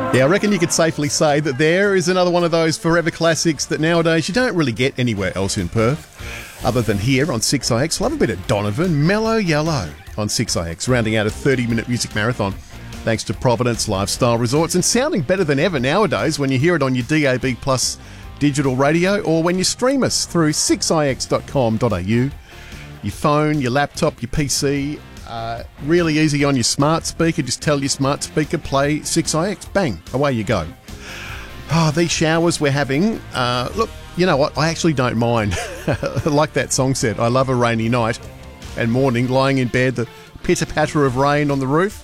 Yeah, I reckon you could safely say that there is another one of those forever classics that nowadays you don't really get anywhere else in Perth other than here on 6IX. Love a bit of Donovan, Mellow Yellow on 6IX, rounding out a 30-minute music marathon thanks to Providence Lifestyle Resorts, and sounding better than ever nowadays when you hear it on your DAB Plus digital radio or when you stream us through 6ix.com.au. Your phone, your laptop, your PC. Really easy on your smart speaker. Just tell your smart speaker, play 6IX. Bang, away you go. Oh, these showers we're having. Look, you know what? I actually don't mind. Like that song said, I love a rainy night and morning, lying in bed, the pitter-patter of rain on the roof.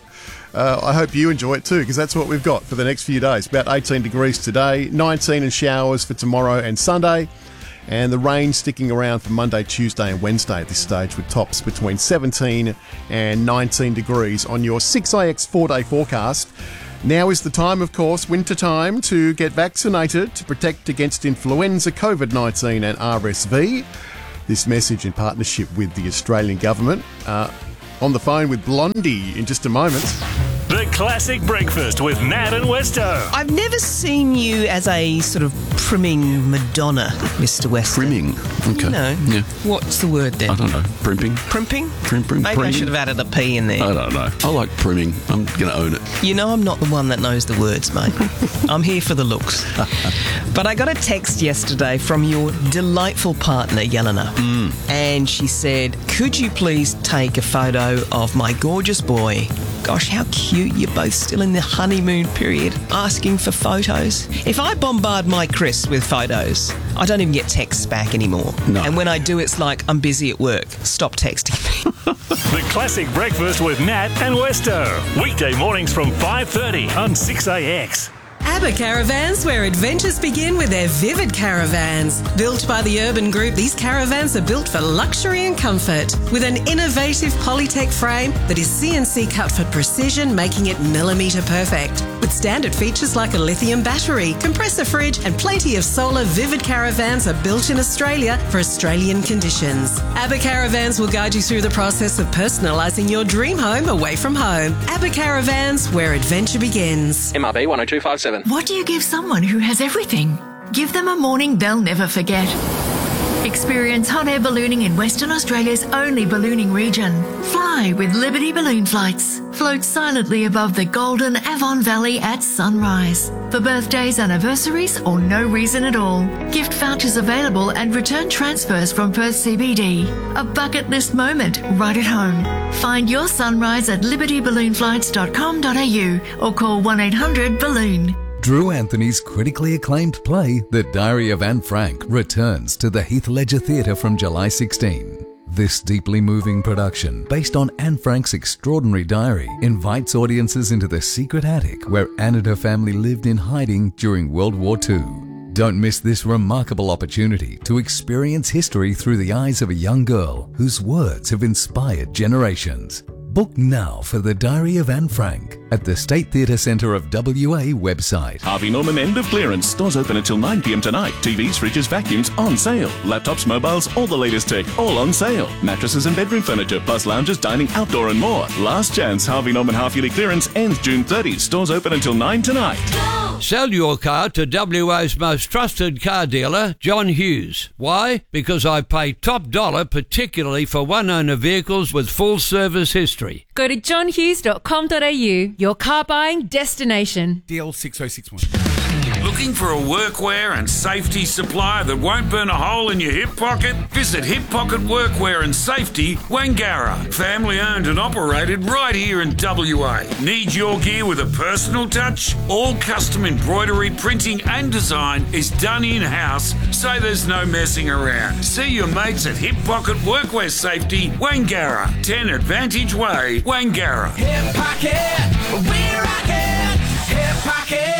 I hope you enjoy it too, because that's what we've got for the next few days. About 18 degrees today, 19 in showers for tomorrow and Sunday. And the rain sticking around for Monday, Tuesday and Wednesday at this stage, with tops between 17 and 19 degrees on your 6IX 4-day forecast. Now is the time, of course, winter time, to get vaccinated to protect against influenza, COVID-19 and RSV. This message in partnership with the Australian Government. On the phone with Blondie in just a moment. The Classic Breakfast with Nat and Westo. I've never seen you as a sort of primming Madonna, Mr. Westo. Primming? Okay. No. Yeah. What's the word then? I don't know. Primping? Primping? Primping? Maybe I should have added a P in there. I don't know. I like primming. I'm going to own it. You know I'm not the one that knows the words, mate. I'm here for the looks. But I got a text yesterday from your delightful partner, Yelena. And she said, could you please take a photo of my gorgeous boy? Gosh, how cute. You're both still in the honeymoon period, asking for photos. If I bombard my Chris with photos, I don't even get texts back anymore. No. And when I do, it's like, I'm busy at work. Stop texting me. The Classic Breakfast with Nat and Westo. Weekday mornings from 5:30 on 6IX. ABBA Caravans, where adventures begin with their Vivid Caravans. Built by the Urban Group, these caravans are built for luxury and comfort. With an innovative Polytech frame that is CNC cut for precision, making it millimetre perfect. With standard features like a lithium battery, compressor fridge and plenty of solar, Vivid Caravans are built in Australia for Australian conditions. ABBA Caravans will guide you through the process of personalising your dream home away from home. ABBA Caravans, where adventure begins. MRB 10257. What do you give someone who has everything? Give them a morning they'll never forget. Experience hot air ballooning in Western Australia's only ballooning region. Fly with Liberty Balloon Flights. Float silently above the golden Avon Valley at sunrise. For birthdays, anniversaries, or no reason at all. Gift vouchers available and return transfers from Perth CBD. A bucket list moment right at home. Find your sunrise at libertyballoonflights.com.au or call 1-800-BALLOON. Drew Anthony's critically acclaimed play, The Diary of Anne Frank, returns to the Heath Ledger Theatre from July 16. This deeply moving production, based on Anne Frank's extraordinary diary, invites audiences into the secret attic where Anne and her family lived in hiding during World War II. Don't miss this remarkable opportunity to experience history through the eyes of a young girl whose words have inspired generations. Book now for The Diary of Anne Frank at the State Theatre Centre of WA website. Harvey Norman end of clearance. Stores open until 9 p.m. tonight. TVs, fridges, vacuums on sale. Laptops, mobiles, all the latest tech, all on sale. Mattresses and bedroom furniture, plus lounges, dining, outdoor and more. Last chance. Harvey Norman half-yearly clearance ends June 30. Stores open until 9 tonight. Sell your car to WA's most trusted car dealer, John Hughes. Why? Because I pay top dollar, particularly for one-owner vehicles with full service history. Go to johnhughes.com.au, your car buying destination. DL 6061. Looking for a workwear and safety supplier that won't burn a hole in your hip pocket? Visit Hip Pocket Workwear and Safety, Wangara. Family owned and operated right here in WA. Need your gear with a personal touch? All custom embroidery, printing and design is done in-house, so there's no messing around. See your mates at Hip Pocket Workwear Safety, Wangara. 10 Advantage Way, Wangara. Hip Pocket, we rock it. Hip Pocket.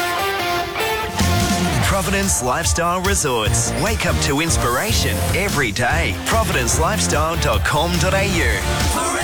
Providence Lifestyle Resorts. Wake up to inspiration every day. providencelifestyle.com.au.